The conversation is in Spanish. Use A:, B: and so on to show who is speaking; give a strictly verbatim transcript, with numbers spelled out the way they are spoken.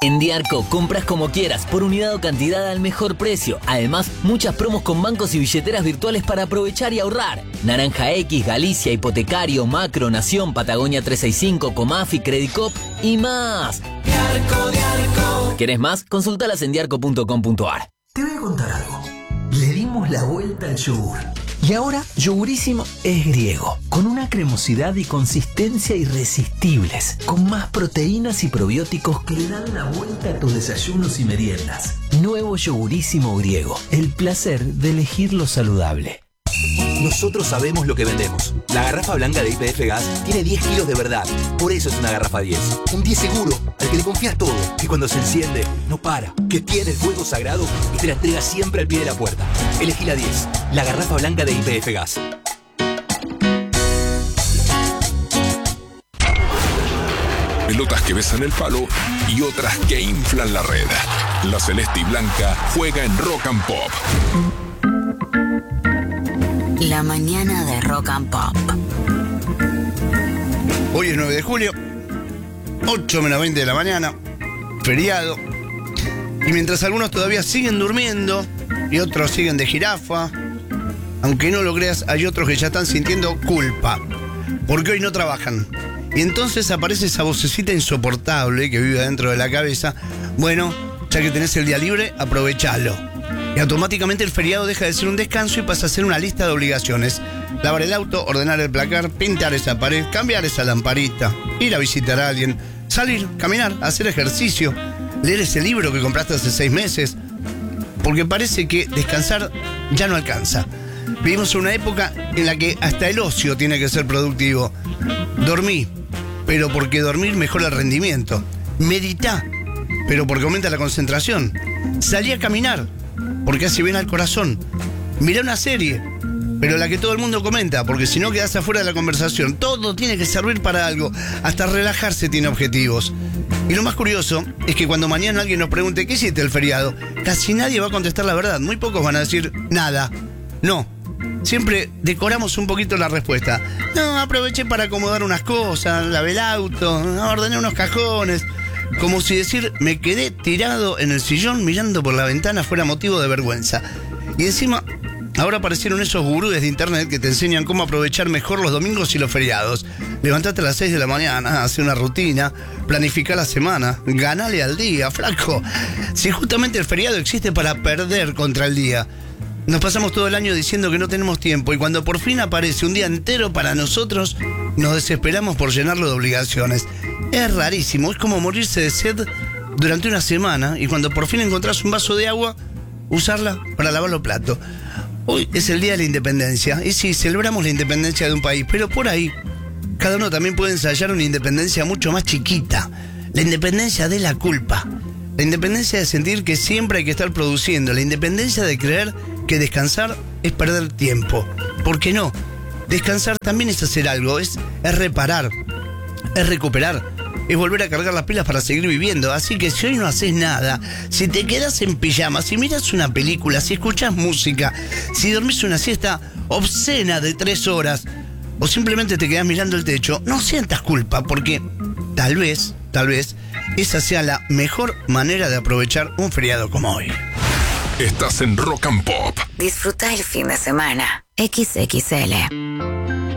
A: En Diarco, compras como quieras, por unidad o cantidad al mejor precio. Además, muchas promos con bancos y billeteras virtuales para aprovechar y ahorrar. Naranja X, Galicia, Hipotecario, Macro, Nación, Patagonia trescientos sesenta y cinco, Comafi, Credicop y más.
B: Diarco, Diarco.
A: ¿Querés más? Consultalas en diarco punto com punto a r.
C: Te voy a contar algo. Le dimos la vuelta al yogur. Y ahora, Yogurísimo es griego, con una cremosidad y consistencia irresistibles, con más proteínas y probióticos que le dan la vuelta a tus desayunos y meriendas. Nuevo Yogurísimo griego, el placer de elegir lo saludable.
D: Nosotros sabemos lo que vendemos. La garrafa blanca de Y P F Gas tiene diez kilos de verdad. Por eso es una garrafa diez. Un diez seguro, al que le confías todo. Que cuando se enciende, no para. Que tiene el fuego sagrado y te la entrega siempre al pie de la puerta. Elegí la diez. La garrafa blanca de Y P F Gas.
E: Pelotas que besan el palo y otras que inflan la red. La celeste y blanca juega en Rock and Pop.
F: La mañana de Rock and Pop.
G: Hoy es nueve de julio, ocho menos veinte de la mañana, feriado. Y mientras algunos todavía siguen durmiendo y otros siguen de jirafa, aunque no lo creas, hay otros que ya están sintiendo culpa, porque hoy no trabajan. Y entonces aparece esa vocecita insoportable que vive dentro de la cabeza. Bueno, ya que tenés el día libre, aprovechalo. Y automáticamente el feriado deja de ser un descanso y pasa a ser una lista de obligaciones. Lavar el auto, ordenar el placar, pintar esa pared, cambiar esa lamparita, ir a visitar a alguien, salir, caminar, hacer ejercicio, leer ese libro que compraste hace seis meses. Porque parece que descansar ya no alcanza. Vivimos en una época en la que hasta el ocio tiene que ser productivo. Dormí, pero porque dormir mejora el rendimiento. Meditá, pero porque aumenta la concentración. Salí a caminar, porque hace bien al corazón. Mirá una serie, pero la que todo el mundo comenta, porque si no quedás afuera de la conversación. Todo tiene que servir para algo, hasta relajarse tiene objetivos. Y lo más curioso es que cuando mañana alguien nos pregunte ¿qué hiciste el feriado?, casi nadie va a contestar la verdad. Muy pocos van a decir nada. No, siempre decoramos un poquito la respuesta. No, aproveché para acomodar unas cosas, lavé el auto, ordené unos cajones. Como si decir, me quedé tirado en el sillón mirando por la ventana fuera motivo de vergüenza. Y encima, ahora aparecieron esos gurúes de internet que te enseñan cómo aprovechar mejor los domingos y los feriados. Levantate a las seis de la mañana, hace una rutina, planifica la semana, ganale al día, flaco. Si justamente el feriado existe para perder contra el día. Nos pasamos todo el año diciendo que no tenemos tiempo y cuando por fin aparece un día entero para nosotros, nos desesperamos por llenarlo de obligaciones. Es rarísimo, es como morirse de sed durante una semana y cuando por fin encontrás un vaso de agua, usarla para lavar los platos. Hoy es el Día de la Independencia y sí, celebramos la independencia de un país, pero por ahí cada uno también puede ensayar una independencia mucho más chiquita. La independencia de la culpa. La independencia de sentir que siempre hay que estar produciendo. La independencia de creer que descansar es perder tiempo. ¿Por qué no? Descansar también es hacer algo, es, es reparar, es recuperar, es volver a cargar las pilas para seguir viviendo. Así que si hoy no haces nada, si te quedas en pijama, si miras una película, si escuchas música, si dormís una siesta obscena de tres horas o simplemente te quedás mirando el techo, no sientas culpa porque tal vez, tal vez esa sea la mejor manera de aprovechar un feriado como hoy.
E: Estás en Rock and Pop.
F: Disfruta el fin de semana. equis equis ele.